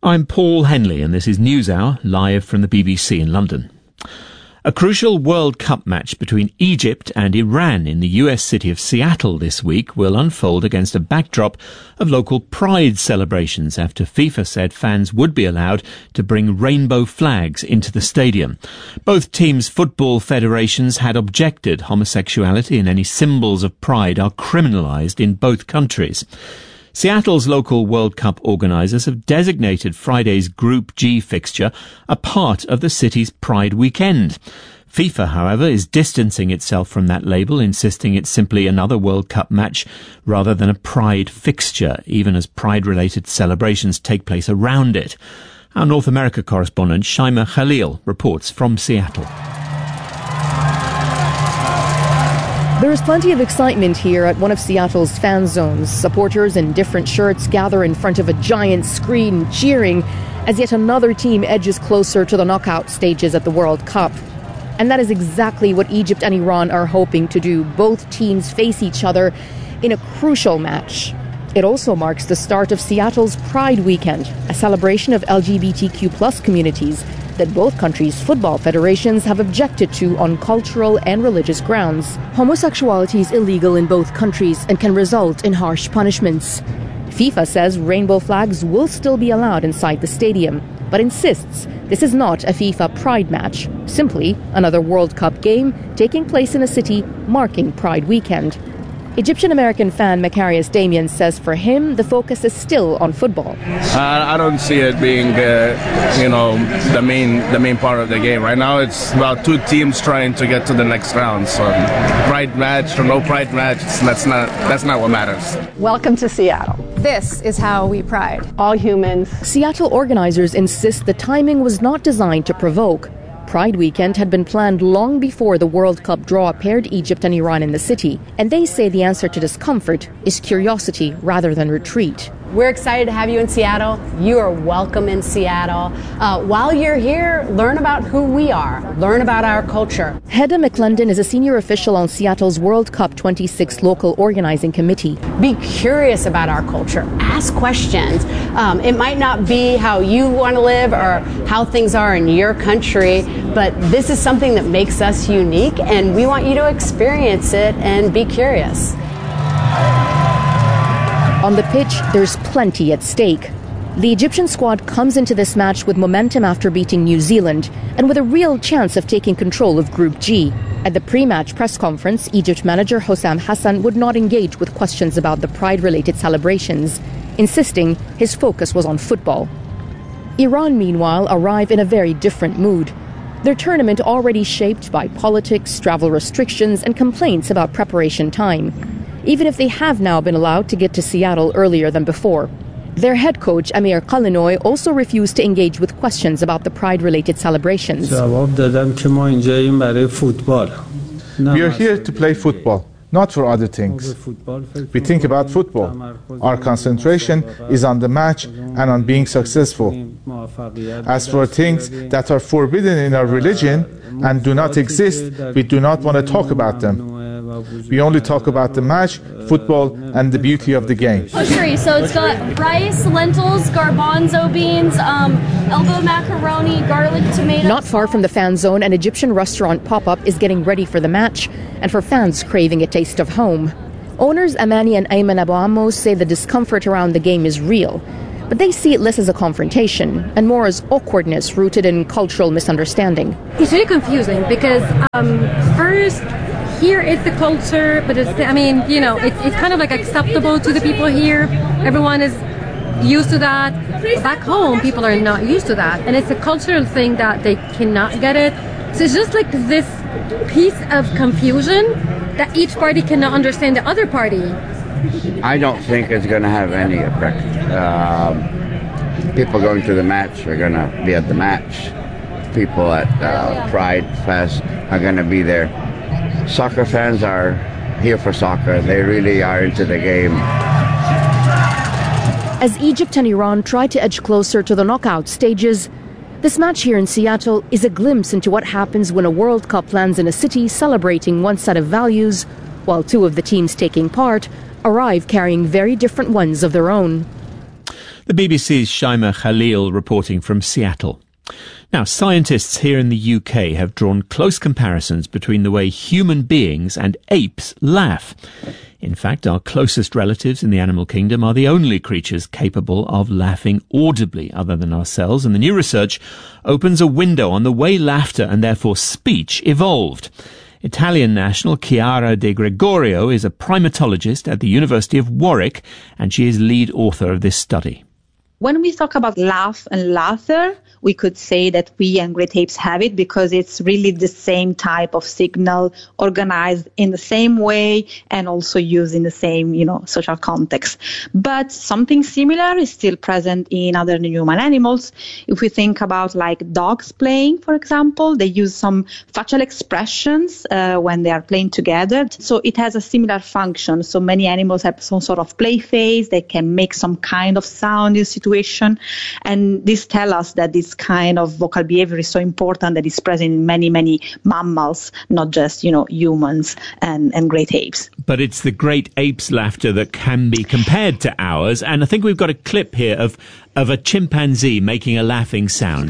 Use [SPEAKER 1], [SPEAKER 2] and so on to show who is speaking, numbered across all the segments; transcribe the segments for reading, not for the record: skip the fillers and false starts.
[SPEAKER 1] I'm Paul Henley and this is NewsHour, live from the BBC in London. A crucial World Cup match between Egypt and Iran in the US city of Seattle this week will unfold against a backdrop of local pride celebrations after FIFA said fans would be allowed to bring rainbow flags into the stadium. Both teams' football federations had objected homosexuality and any symbols of pride are criminalised in both countries. Seattle's local World Cup organisers have designated Friday's Group G fixture a part of the city's Pride weekend. FIFA, however, is distancing itself from that label, insisting it's simply another World Cup match rather than a Pride fixture, even as Pride-related celebrations take place around it. Our North America correspondent Shaima Khalil reports from Seattle.
[SPEAKER 2] There is plenty of excitement here at one of Seattle's fan zones. Supporters in different shirts gather in front of a giant screen cheering as yet another team edges closer to the knockout stages at the World Cup. And that is exactly what Egypt and Iran are hoping to do. Both teams face each other in a crucial match. It also marks the start of Seattle's Pride Weekend, a celebration of LGBTQ+ communities that both countries' football federations have objected to on cultural and religious grounds. Homosexuality is illegal in both countries and can result in harsh punishments. FIFA says rainbow flags will still be allowed inside the stadium, but insists this is not a FIFA Pride match, simply another World Cup game taking place in a city marking Pride Weekend. Egyptian-American fan Macarius Damian says for him, the focus is still on football.
[SPEAKER 3] I don't see it being, the main part of the game. Right now, it's about two teams trying to get to the next round. So, pride match or no pride match, that's not what matters.
[SPEAKER 4] Welcome to Seattle.
[SPEAKER 5] This is how we pride.
[SPEAKER 4] All humans.
[SPEAKER 2] Seattle organizers insist the timing was not designed to provoke. Pride Weekend had been planned long before the World Cup draw paired Egypt and Iran in the city, and they say the answer to discomfort is curiosity rather than retreat.
[SPEAKER 5] We're excited to have you in Seattle. You are welcome in Seattle. While you're here, learn about who we are. Learn about our culture.
[SPEAKER 2] Hedda McClendon is a senior official on Seattle's World Cup 26 local organizing committee.
[SPEAKER 5] Be curious about our culture. Ask questions. It might not be how you want to live or how things are in your country, but this is something that makes us unique, and we want you to experience it and be curious.
[SPEAKER 2] On the pitch, there's plenty at stake. The Egyptian squad comes into this match with momentum after beating New Zealand and with a real chance of taking control of Group G. At the pre-match press conference, Egypt manager Hossam Hassan would not engage with questions about the Pride-related celebrations, insisting his focus was on football. Iran, meanwhile, arrive in a very different mood. Their tournament already shaped by politics, travel restrictions and complaints about preparation time, even if they have now been allowed to get to Seattle earlier than before. Their head coach, Amir Kalinoy, also refused to engage with questions about the Pride-related celebrations.
[SPEAKER 6] We
[SPEAKER 7] are here to play football, not for other things. We think about football. Our concentration is on the match and on being successful. As for things that are forbidden in our religion and do not exist, we do not want to talk about them. We only talk about the match, football, and the beauty of the game.
[SPEAKER 8] Koshery, so it's got rice, lentils, garbanzo beans, elbow macaroni, garlic, tomato.
[SPEAKER 2] Not far from the fan zone, an Egyptian restaurant pop-up is getting ready for the match, and for fans craving a taste of home. Owners Amani and Ayman Abu Ammo say the discomfort around the game is real, but they see it less as a confrontation and more as awkwardness rooted in cultural misunderstanding.
[SPEAKER 9] It's really confusing because first, here it's the culture, but it's kind of like acceptable to the people here. Everyone is used to that. Back home, people are not used to that. And it's a cultural thing that they cannot get it. So it's just like this piece of confusion that each party cannot understand the other party.
[SPEAKER 10] I don't think it's going to have any effect. People going to the match are going to be at the match. People at Pride Fest are going to be there. Soccer fans are here for soccer. They really are into the game.
[SPEAKER 2] As Egypt and Iran try to edge closer to the knockout stages, this match here in Seattle is a glimpse into what happens when a World Cup lands in a city celebrating one set of values, while two of the teams taking part arrive carrying very different ones of their own.
[SPEAKER 1] The BBC's Shaima Khalil reporting from Seattle. Now, scientists here in the UK have drawn close comparisons between the way human beings and apes laugh. In fact, our closest relatives in the animal kingdom are the only creatures capable of laughing audibly other than ourselves, and the new research opens a window on the way laughter and therefore speech evolved. Italian national Chiara De Gregorio is a primatologist at the University of Warwick, and she is lead author of this study.
[SPEAKER 6] When we talk about laugh and laughter, we could say that we and great apes have it because it's really the same type of signal organized in the same way and also used in the same, social context. But something similar is still present in other non-human animals. If we think about like dogs playing, for example, they use some facial expressions when they are playing together. So it has a similar function. So many animals have some sort of play phase. They can make some kind of sound in situation. And this tells us that this kind of vocal behavior is so important that it's present in many, many mammals, not just, humans and great apes.
[SPEAKER 1] But it's the great apes' laughter that can be compared to ours. And I think we've got a clip here of a chimpanzee making a laughing sound.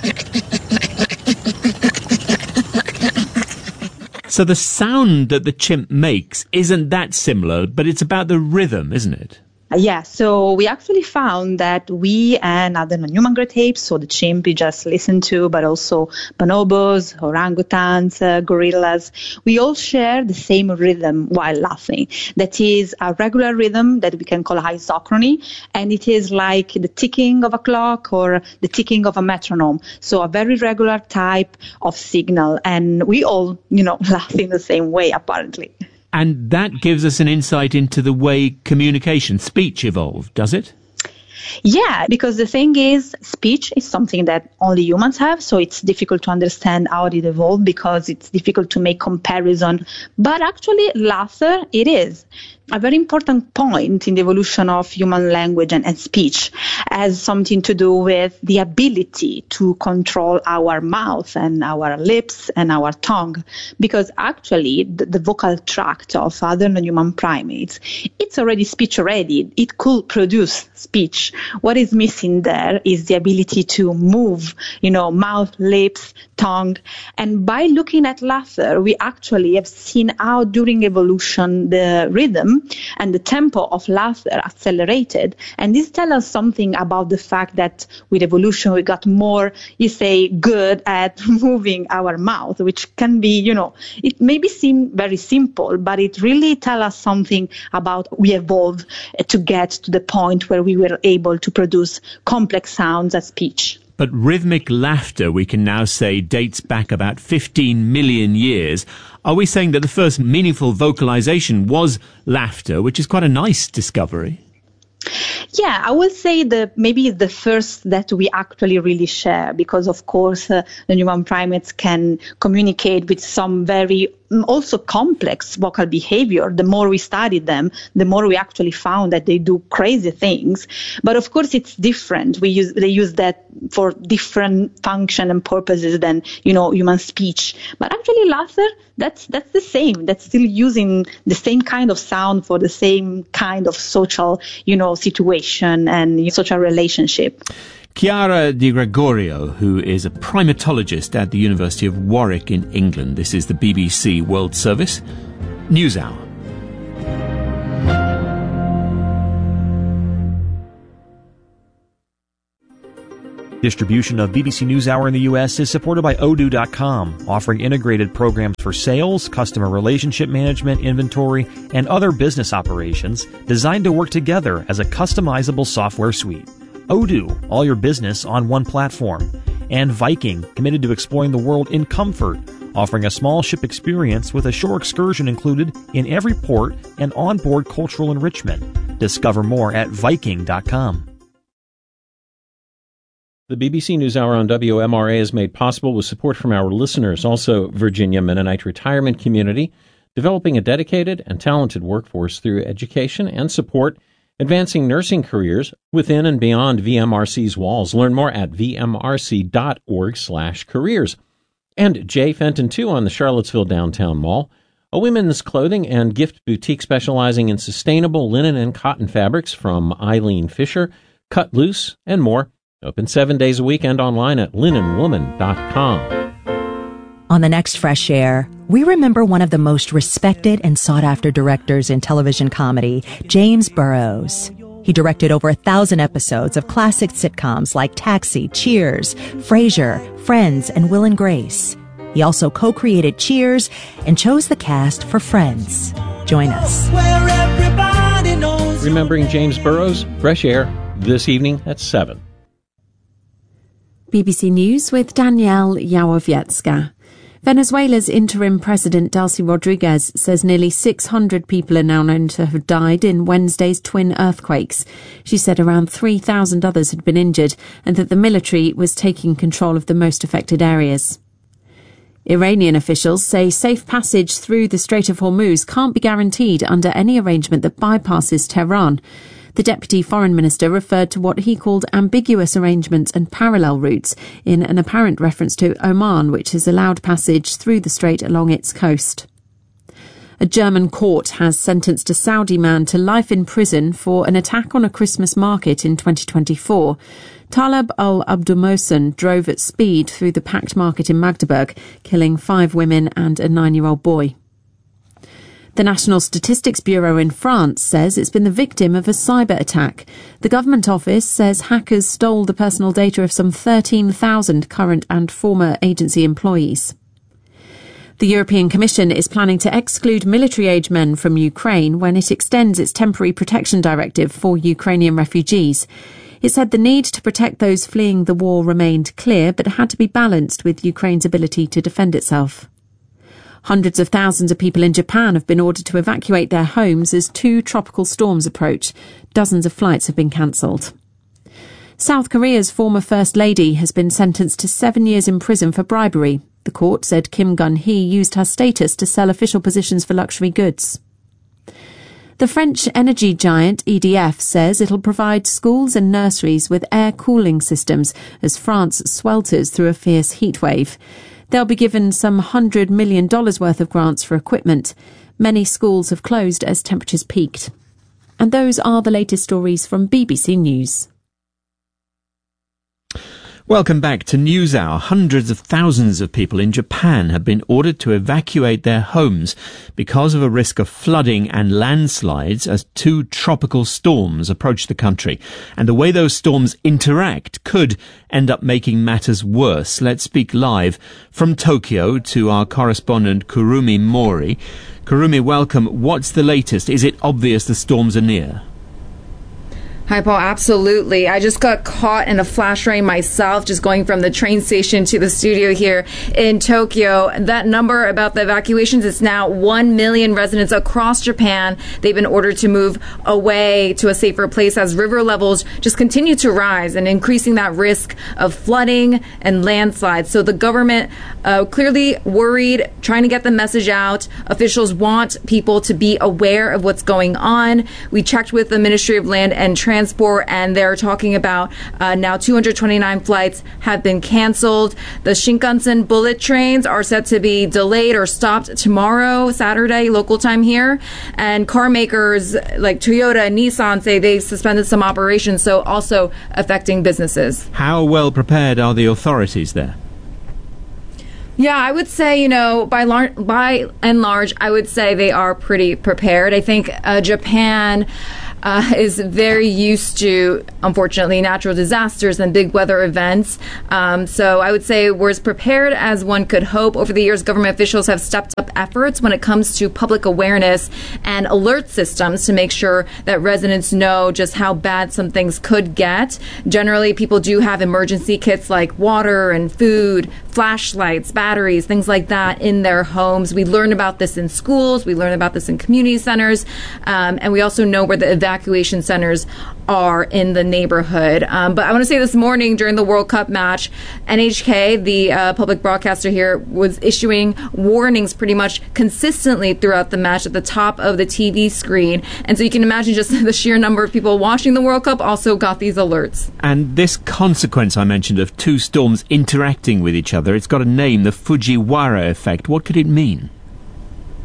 [SPEAKER 1] So the sound that the chimp makes isn't that similar, but it's about the rhythm, isn't it?
[SPEAKER 6] Yeah, so we actually found that we and other non-human great apes, so the chimp we just listened to, but also bonobos, orangutans, gorillas, we all share the same rhythm while laughing. That is a regular rhythm that we can call isochrony, and it is like the ticking of a clock or the ticking of a metronome. So a very regular type of signal, and we all, laugh in the same way, apparently.
[SPEAKER 1] And that gives us an insight into the way communication, speech evolved, does it?
[SPEAKER 6] Yeah, because the thing is, speech is something that only humans have, so it's difficult to understand how it evolved because it's difficult to make comparison. But actually, laughter, it is a very important point in the evolution of human language and speech, has something to do with the ability to control our mouth and our lips and our tongue. Because actually, the vocal tract of other non-human primates, it's already speech ready. It could produce speech. What is missing there is the ability to move, mouth, lips, tongue. And by looking at laughter, we actually have seen how during evolution the rhythm and the tempo of laughter accelerated. And this tells us something about the fact that with evolution, we got more, good at moving our mouth, which can be, it maybe seem very simple, but it really tells us something about we evolved to get to the point where we were able to produce complex sounds as speech.
[SPEAKER 1] But rhythmic laughter, we can now say, dates back about 15 million years. Are we saying that the first meaningful vocalization was laughter, which is quite a nice discovery?
[SPEAKER 6] Yeah, I would say that maybe the first that we actually really share, because of course the human primates can communicate with some very also complex vocal behavior. The more we studied them, the more we actually found that they do crazy things. But of course, it's different. They use that for different function and purposes than, human speech. But actually, laughter, that's the same. That's still using the same kind of sound for the same kind of social, situation and social relationship.
[SPEAKER 1] Chiara Di Gregorio, who is a primatologist at the University of Warwick in England. This is the BBC World Service NewsHour.
[SPEAKER 11] Distribution of BBC NewsHour in the U.S. is supported by Odoo.com, offering integrated programs for sales, customer relationship management, inventory, and other business operations designed to work together as a customizable software suite. Odoo, all your business on one platform. And Viking, committed to exploring the world in comfort, offering a small ship experience with a shore excursion included in every port and onboard cultural enrichment. Discover more at Viking.com.
[SPEAKER 12] The BBC NewsHour on WMRA is made possible with support from our listeners, also Virginia Mennonite Retirement Community, developing a dedicated and talented workforce through education and support, advancing nursing careers within and beyond VMRC's walls. Learn more at vmrc.org/careers. And J. Fenton 2 on the Charlottesville Downtown Mall, a women's clothing and gift boutique specializing in sustainable linen and cotton fabrics from Eileen Fisher, Cut Loose, and more. Open 7 days a week and online at linenwoman.com.
[SPEAKER 13] On the next Fresh Air, we remember one of the most respected and sought-after directors in television comedy, James Burrows. He directed over 1,000 episodes of classic sitcoms like Taxi, Cheers, Frasier, Friends, and Will and Grace. He also co-created Cheers and chose the cast for Friends. Join us.
[SPEAKER 12] Remembering James Burrows, Fresh Air, this evening at 7.
[SPEAKER 14] BBC News with Danielle Yałowiecka. Venezuela's interim president Delcy Rodriguez says nearly 600 people are now known to have died in Wednesday's twin earthquakes. She said around 3,000 others had been injured and that the military was taking control of the most affected areas. Iranian officials say safe passage through the Strait of Hormuz can't be guaranteed under any arrangement that bypasses Tehran. The Deputy Foreign Minister referred to what he called ambiguous arrangements and parallel routes in an apparent reference to Oman, which has allowed passage through the strait along its coast. A German court has sentenced a Saudi man to life in prison for an attack on a Christmas market in 2024. Taleb al-Abdulmohsen drove at speed through the packed market in Magdeburg, killing 5 women and a 9-year-old boy. The National Statistics Bureau in France says it's been the victim of a cyber attack. The government office says hackers stole the personal data of some 13,000 current and former agency employees. The European Commission is planning to exclude military-age men from Ukraine when it extends its temporary protection directive for Ukrainian refugees. It said the need to protect those fleeing the war remained clear, but had to be balanced with Ukraine's ability to defend itself. Hundreds of thousands of people in Japan have been ordered to evacuate their homes as 2 tropical storms approach. Dozens of flights have been cancelled. South Korea's former First Lady has been sentenced to 7 years in prison for bribery. The court said Kim Gun-hee used her status to sell official positions for luxury goods. The French energy giant EDF says it'll provide schools and nurseries with air cooling systems as France swelters through a fierce heatwave. They'll be given some $100 million worth of grants for equipment. Many schools have closed as temperatures peaked. And those are the latest stories from BBC News.
[SPEAKER 1] Welcome back to NewsHour. Hundreds of thousands of people in Japan have been ordered to evacuate their homes because of a risk of flooding and landslides as 2 tropical storms approach the country. And the way those storms interact could end up making matters worse. Let's speak live from Tokyo to our correspondent Kurumi Mori. Kurumi, welcome. What's the latest? Is it obvious the storms are near?
[SPEAKER 15] Hi, Paul. Absolutely. I just got caught in a flash rain myself, just going from the train station to the studio here in Tokyo. That number about the evacuations is now 1 million residents across Japan. They've been ordered to move away to a safer place as river levels just continue to rise and increasing that risk of flooding and landslides. So the government clearly worried, trying to get the message out. Officials want people to be aware of what's going on. We checked with the Ministry of Land and Transport, and they're talking about now 229 flights have been canceled. The Shinkansen bullet trains are set to be delayed or stopped tomorrow, Saturday, local time here. And car makers like Toyota and Nissan say they suspended some operations, so also affecting businesses.
[SPEAKER 1] How well prepared are the authorities there?
[SPEAKER 15] Yeah, I would say, by and large, I would say they are pretty prepared. I think Japan is very used to, unfortunately, natural disasters and big weather events. So I would say we're as prepared as one could hope. Over the years, government officials have stepped up efforts when it comes to public awareness and alert systems to make sure that residents know just how bad some things could get. Generally, people do have emergency kits like water and food, flashlights, batteries, things like that in their homes. We learn about this in schools. We learn about this in community centers. And we also know where the evacuation centers are in the neighborhood. But I want to say this morning during the World Cup match, NHK, the public broadcaster here, was issuing warnings pretty much consistently throughout the match at the top of the TV screen. And so you can imagine just the sheer number of people watching the World Cup also got these alerts.
[SPEAKER 1] And this consequence I mentioned of 2 storms interacting with each other, it's got a name, the Fujiwara effect. What could it mean?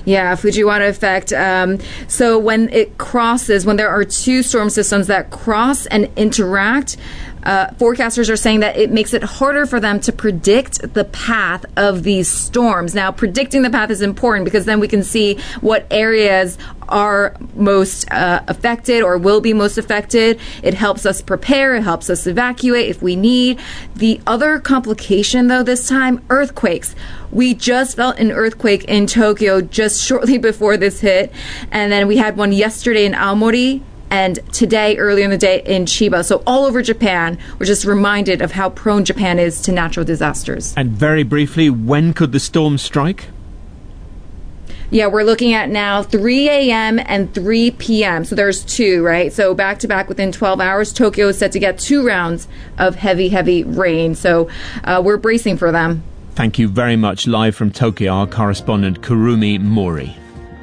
[SPEAKER 15] Yeah, Fujiwara effect. So when there are two storm systems that cross and interact, forecasters are saying that it makes it harder for them to predict the path of these storms. Now, predicting the path is important because then we can see what areas are most affected or will be most affected. It helps us prepare. It helps us evacuate if we need. The other complication, though, this time, earthquakes. We just felt an earthquake in Tokyo just shortly before this hit. And then we had one yesterday in Aomori. And today, earlier in the day, in Chiba. So all over Japan, we're just reminded of how prone Japan is to natural disasters.
[SPEAKER 1] And very briefly, when could the storm strike?
[SPEAKER 15] Yeah, we're looking at now 3 a.m. and 3 p.m. So there's two, right? So back to back within 12 hours, Tokyo is set to get 2 rounds of heavy, heavy rain. So we're bracing for them.
[SPEAKER 1] Thank you very much. Live from Tokyo, our correspondent Kurumi Mori.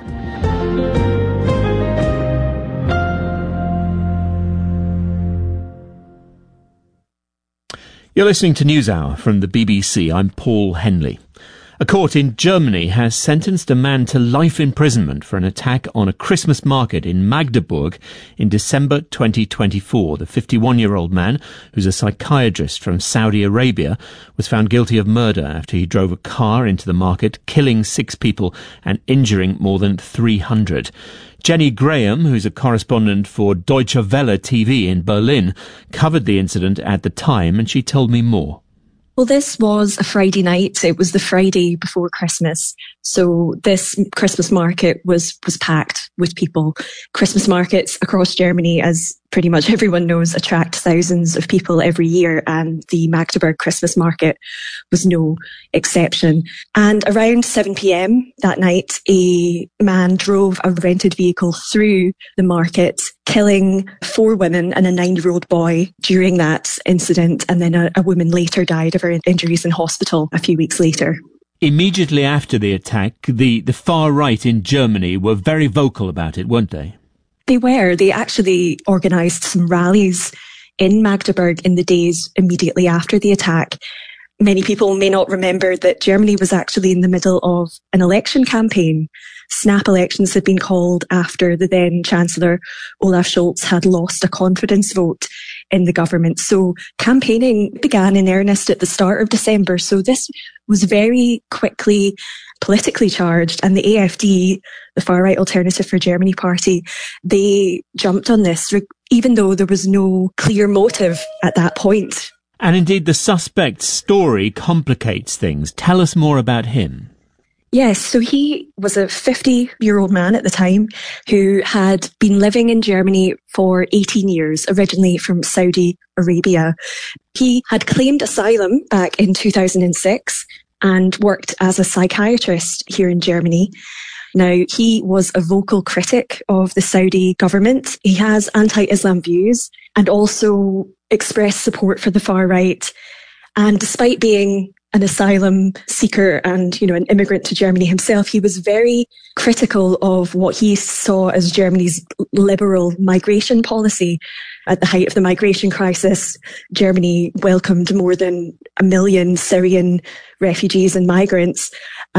[SPEAKER 1] You're listening to NewsHour from the BBC. I'm Paul Henley. A court in Germany has sentenced a man to life imprisonment for an attack on a Christmas market in Magdeburg in December 2024. The 51-year-old man, who's a psychiatrist from Saudi Arabia, was found guilty of murder after he drove a car into the market, killing 6 people and injuring more than 300. Jenny Graham, who's a correspondent for Deutsche Welle TV in Berlin, covered the incident at the time, and she told me more.
[SPEAKER 16] Well, this was a Friday night. It was the Friday before Christmas. So this Christmas market was packed with people. Christmas markets across Germany, as pretty much everyone knows, attract thousands of people every year. And the Magdeburg Christmas market was no exception. And around 7 p.m. that night, a man drove a rented vehicle through the market, killing 4 women and a 9-year-old boy during that incident. And then a woman later died of her injuries in hospital a few weeks later.
[SPEAKER 1] Immediately after the attack, the far right in Germany were very vocal about it, weren't they?
[SPEAKER 16] They were. They actually organised some rallies in Magdeburg in the days immediately after the attack. Many people may not remember that Germany was actually in the middle of an election campaign. Snap elections had been called after the then Chancellor Olaf Scholz had lost a confidence vote in the government. So campaigning began in earnest at the start of December. So this was very quickly politically charged, and the AfD, the far-right Alternative for Germany party, they jumped on this, even though there was no clear motive at that point.
[SPEAKER 1] And indeed, the suspect's story complicates things. Tell us more about him.
[SPEAKER 16] Yes, so he was a 50-year-old man at the time who had been living in Germany for 18 years, originally from Saudi Arabia. He had claimed asylum back in 2006 and worked as a psychiatrist here in Germany. Now, he was a vocal critic of the Saudi government. He has anti-Islam views and also expressed support for the far right. And despite being an asylum seeker and, an immigrant to Germany himself, he was very critical of what he saw as Germany's liberal migration policy. At the height of the migration crisis, Germany welcomed more than 1 million Syrian refugees and migrants,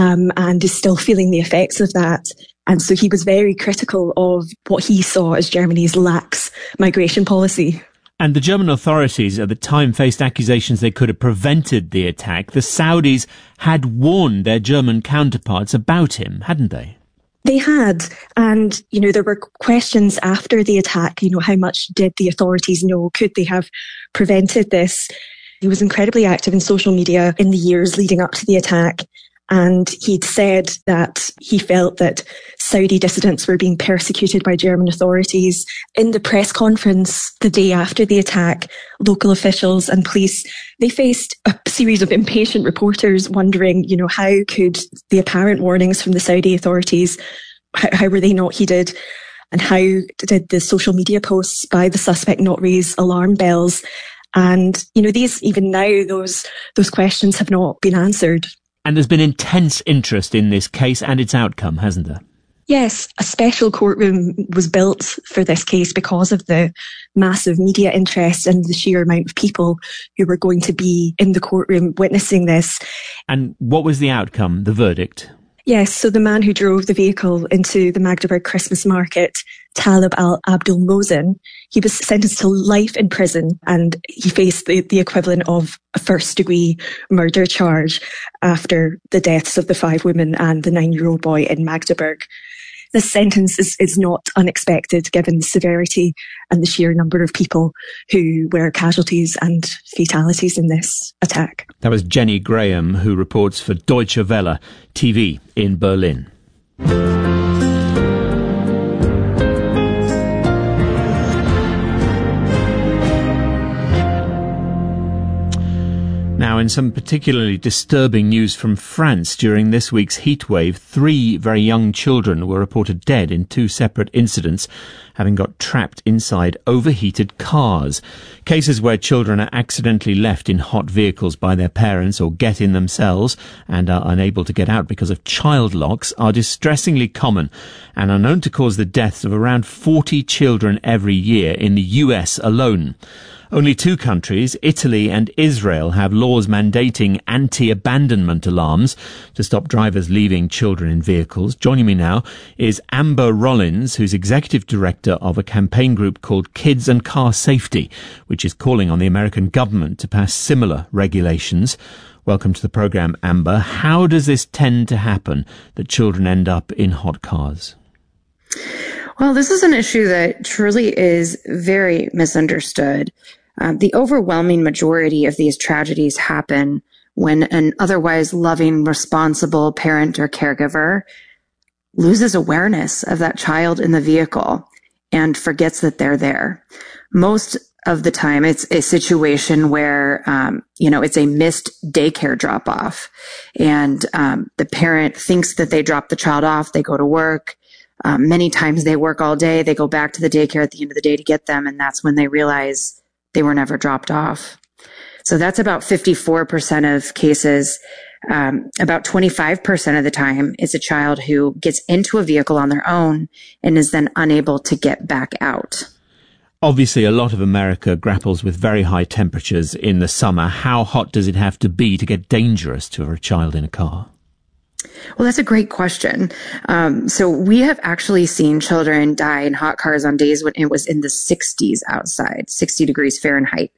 [SPEAKER 16] and is still feeling the effects of that. And so he was very critical of what he saw as Germany's lax migration policy.
[SPEAKER 1] And the German authorities at the time faced accusations they could have prevented the attack. The Saudis had warned their German counterparts about him, hadn't they?
[SPEAKER 16] They had. And, there were questions after the attack, how much did the authorities know? Could they have prevented this? He was incredibly active in social media in the years leading up to the attack. And he'd said that he felt that Saudi dissidents were being persecuted by German authorities. In the press conference the day after the attack, local officials and police, they faced a series of impatient reporters wondering, how could the apparent warnings from the Saudi authorities, how were they not heeded? And how did the social media posts by the suspect not raise alarm bells? And, even now, those questions have not been answered.
[SPEAKER 1] And there's been intense interest in this case and its outcome, hasn't there?
[SPEAKER 16] Yes, a special courtroom was built for this case because of the massive media interest and the sheer amount of people who were going to be in the courtroom witnessing this.
[SPEAKER 1] And what was the outcome, the verdict?
[SPEAKER 16] Yes, so the man who drove the vehicle into the Magdeburg Christmas market, Talib al-Abdul Mohsen, he was sentenced to life in prison, and he faced the equivalent of a first-degree murder charge after the deaths of the 5 women and the 9-year-old boy in Magdeburg. This sentence is not unexpected given the severity and the sheer number of people who were casualties and fatalities in this attack.
[SPEAKER 1] That was Jenny Graham, who reports for Deutsche Welle TV in Berlin. Now, in some particularly disturbing news from France, during this week's heatwave, 3 very young children were reported dead in 2 separate incidents, having got trapped inside overheated cars. Cases where children are accidentally left in hot vehicles by their parents or get in themselves and are unable to get out because of child locks are distressingly common and are known to cause the deaths of around 40 children every year in the US alone. Only 2 countries, Italy and Israel, have laws mandating anti-abandonment alarms to stop drivers leaving children in vehicles. Joining me now is Amber Rollins, who's executive director of a campaign group called Kids and Car Safety, which is calling on the American government to pass similar regulations. Welcome to the programme, Amber. How does this tend to happen, that children end up in hot cars?
[SPEAKER 17] Well, this is an issue that truly is very misunderstood. The overwhelming majority of these tragedies happen when an otherwise loving, responsible parent or caregiver loses awareness of that child in the vehicle and forgets that they're there. Most of the time, it's a situation where, it's a missed daycare drop-off, and the parent thinks that they dropped the child off, they go to work. Many times they work all day, they go back to the daycare at the end of the day to get them, and that's when they realize they were never dropped off. So that's about 54% of cases. About 25% of the time, it's a child who gets into a vehicle on their own and is then unable to get back out.
[SPEAKER 1] Obviously, a lot of America grapples with very high temperatures in the summer. How hot does it have to be to get dangerous to a child in a car?
[SPEAKER 17] Well, that's a great question. So we have actually seen children die in hot cars on days when it was in the 60s outside, 60 degrees Fahrenheit.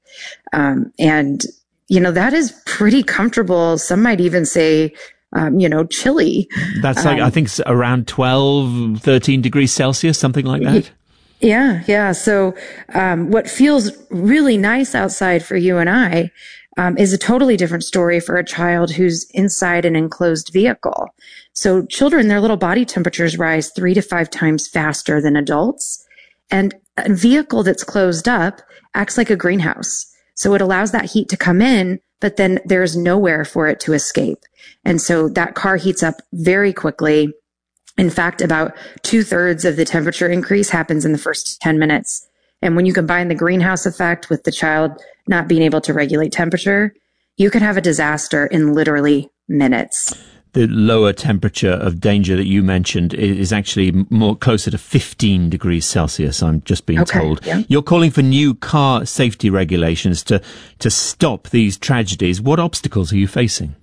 [SPEAKER 17] And that is pretty comfortable. Some might even say, chilly.
[SPEAKER 1] That's I think, around 12, 13 degrees Celsius, something like that.
[SPEAKER 17] Yeah. So what feels really nice outside for you and I is a totally different story for a child who's inside an enclosed vehicle. So children, their little body temperatures rise 3 to 5 times faster than adults. And a vehicle that's closed up acts like a greenhouse. So it allows that heat to come in, but then there's nowhere for it to escape. And so that car heats up very quickly. In fact, about 2/3 of the temperature increase happens in the first 10 minutes. And when you combine the greenhouse effect with the child not being able to regulate temperature, you could have a disaster in literally minutes.
[SPEAKER 1] The lower temperature of danger that you mentioned is actually more closer to 15 degrees Celsius, I'm just being told.
[SPEAKER 17] Yeah.
[SPEAKER 1] You're calling for new car safety regulations to stop these tragedies. What obstacles are you facing?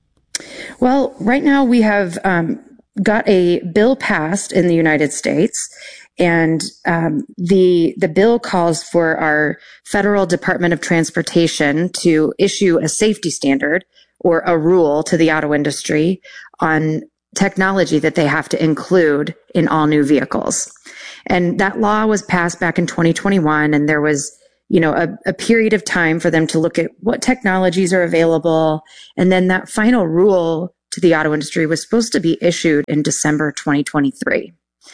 [SPEAKER 17] Well, right now we have got a bill passed in the United States. And the bill calls for our Federal Department of Transportation to issue a safety standard or a rule to the auto industry on technology that they have to include in all new vehicles. And that law was passed back in 2021, and there was, a period of time for them to look at what technologies are available. And then that final rule to the auto industry was supposed to be issued in December 2023.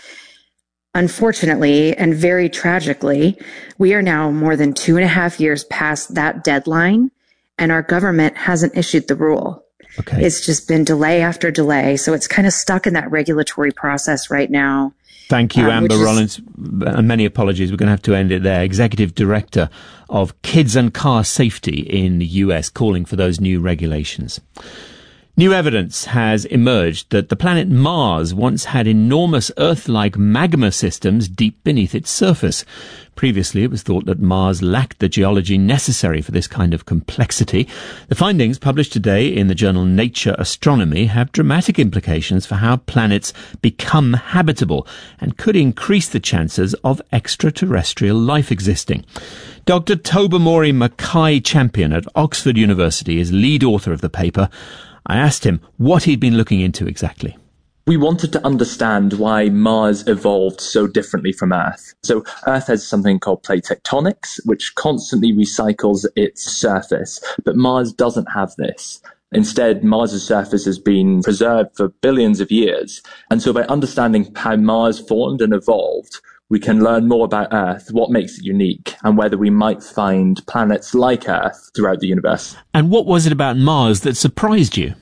[SPEAKER 17] Unfortunately, and very tragically, we are now more than 2.5 years past that deadline, and our government hasn't issued the rule.
[SPEAKER 1] Okay.
[SPEAKER 17] It's just been delay after delay, so it's kind of stuck in that regulatory process right now.
[SPEAKER 1] Thank you, Amber Rollins. And many apologies. We're going to have to end it there. Executive Director of Kids and Car Safety in the US, calling for those new regulations. New evidence has emerged that the planet Mars once had enormous Earth-like magma systems deep beneath its surface. Previously, it was thought that Mars lacked the geology necessary for this kind of complexity. The findings published today in the journal Nature Astronomy have dramatic implications for how planets become habitable and could increase the chances of extraterrestrial life existing. Dr. Tobermory Mackay-Champion at Oxford University is lead author of the paper. I asked him what he'd been looking into exactly.
[SPEAKER 18] We wanted to understand why Mars evolved so differently from Earth. So Earth has something called plate tectonics, which constantly recycles its surface, but Mars doesn't have this. Instead, Mars's surface has been preserved for billions of years. And so by understanding how Mars formed and evolved, we can learn more about Earth, what makes it unique, and whether we might find planets like Earth throughout the universe.
[SPEAKER 1] And what was it about Mars that surprised you?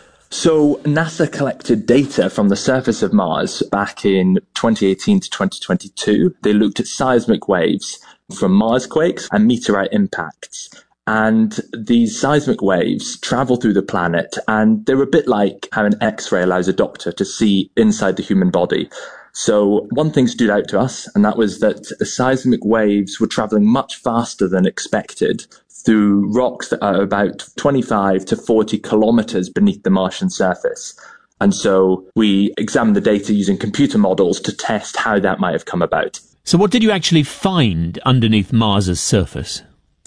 [SPEAKER 18] So NASA collected data from the surface of Mars back in 2018 to 2022. They looked at seismic waves from Mars quakes and meteorite impacts. And these seismic waves travel through the planet, and they're a bit like how an X-ray allows a doctor to see inside the human body. So one thing stood out to us, and that was that the seismic waves were traveling much faster than expected through rocks that are about 25 to 40 kilometers beneath the Martian surface. And so we examined the data using computer models to test how that might have come about.
[SPEAKER 1] So what did you actually find underneath Mars's surface?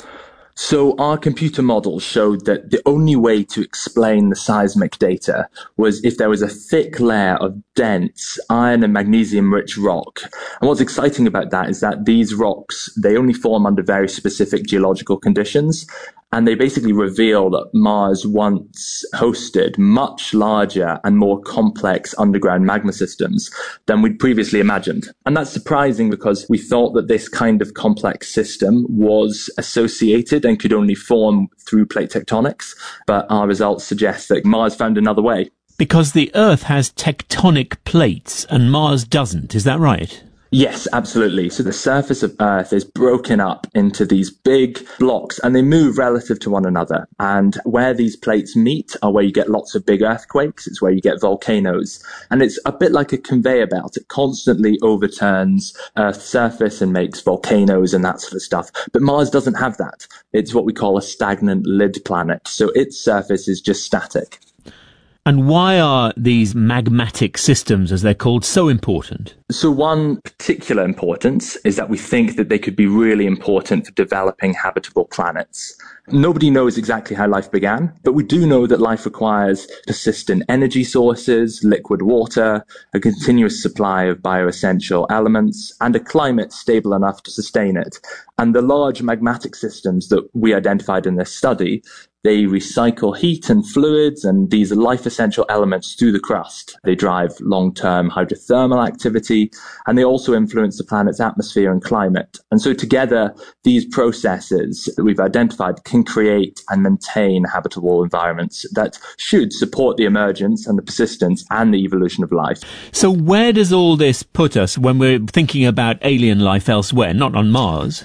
[SPEAKER 18] So our computer models showed that the only way to explain the seismic data was if there was a thick layer of dense iron and magnesium-rich rock. And what's exciting about that is that these rocks, they only form under very specific geological conditions. And they basically reveal that Mars once hosted much larger and more complex underground magma systems than we'd previously imagined. And that's surprising because we thought that this kind of complex system was associated and could only form through plate tectonics. But our results suggest that Mars found another way.
[SPEAKER 1] Because the Earth has tectonic plates and Mars doesn't, is that right?
[SPEAKER 18] Yes, absolutely. So the surface of Earth is broken up into these big blocks and they move relative to one another. And where these plates meet are where you get lots of big earthquakes. It's where you get volcanoes. And it's a bit like a conveyor belt. It constantly overturns Earth's surface and makes volcanoes and that sort of stuff. But Mars doesn't have that. It's what we call a stagnant lid planet. So its surface is just static.
[SPEAKER 1] And why are these magmatic systems, as they're called, so important?
[SPEAKER 18] So one particular importance is that we think that they could be really important for developing habitable planets. Nobody knows exactly how life began, but we do know that life requires persistent energy sources, liquid water, a continuous supply of bioessential elements, and a climate stable enough to sustain it. And the large magmatic systems that we identified in this study, they recycle heat and fluids and these life-essential elements through the crust. They drive long-term hydrothermal activity, and they also influence the planet's atmosphere and climate. And so together, these processes that we've identified can create and maintain habitable environments that should support the emergence and the persistence and the evolution of life.
[SPEAKER 1] So where does all this put us when we're thinking about alien life elsewhere, not on Mars?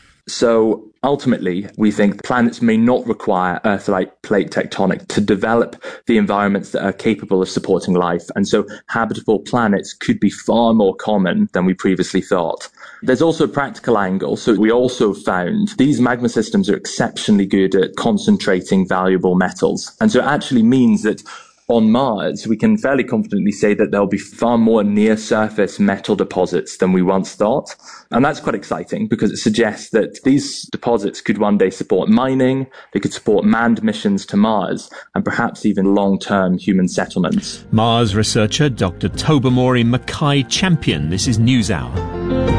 [SPEAKER 18] So ultimately, we think planets may not require Earth-like plate tectonic to develop the environments that are capable of supporting life. And so habitable planets could be far more common than we previously thought. There's also a practical angle. So we also found these magma systems are exceptionally good at concentrating valuable metals. And so it actually means that on Mars, we can fairly confidently say that there'll be far more near-surface metal deposits than we once thought. And that's quite exciting because it suggests that these deposits could one day support mining, they could support manned missions to Mars, and perhaps even long-term human settlements.
[SPEAKER 1] Mars researcher Dr. Tobermory Mackay-Champion. This is NewsHour.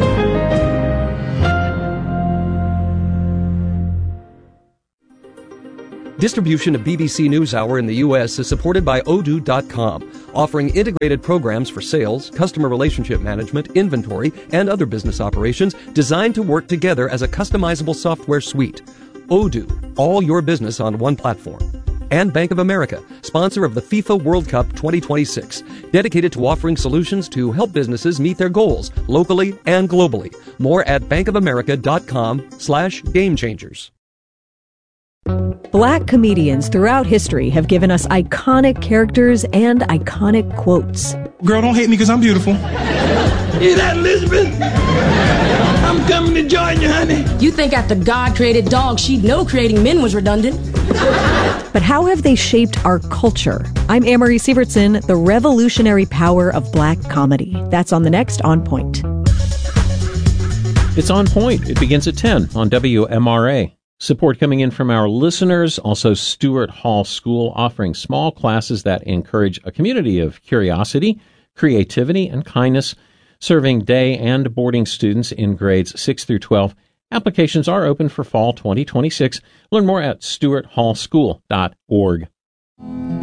[SPEAKER 19] Distribution of BBC NewsHour in the U.S. is supported by Odoo.com, offering integrated programs for sales, customer relationship management, inventory, and other business operations designed to work together as a customizable software suite. Odoo, all your business on one platform. And Bank of America, sponsor of the FIFA World Cup 2026, dedicated to offering solutions to help businesses meet their goals locally and globally. More at bankofamerica.com/gamechangers.
[SPEAKER 13] Black comedians throughout history have given us iconic characters and iconic quotes.
[SPEAKER 20] Girl, don't hate me because I'm beautiful. Hear that, Elizabeth? I'm coming to join you, honey.
[SPEAKER 21] You think after God created dogs, she'd know creating men was redundant.
[SPEAKER 13] But how have they shaped our culture? I'm Amory Sievertson, the revolutionary power of black comedy. That's on the next On Point.
[SPEAKER 12] It's On Point. It begins at 10 on WMRA. Support coming in from our listeners. Also, Stewart Hall School offering small classes that encourage a community of curiosity, creativity, and kindness, serving day and boarding students in grades 6 through 12. Applications are open for fall 2026. Learn more at stewarthallschool.org.